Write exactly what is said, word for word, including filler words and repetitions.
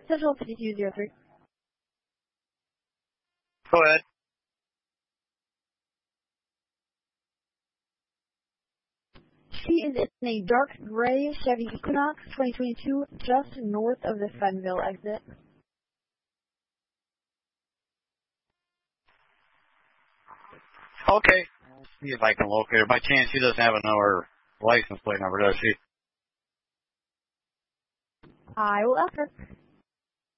Central fifty-two zero three. Go ahead. She is in a dark gray Chevy Equinox twenty twenty-two, just north of the Fenville exit. Okay. I'll see if I can locate her. By chance, she doesn't have another license plate number, does she? I will ask her.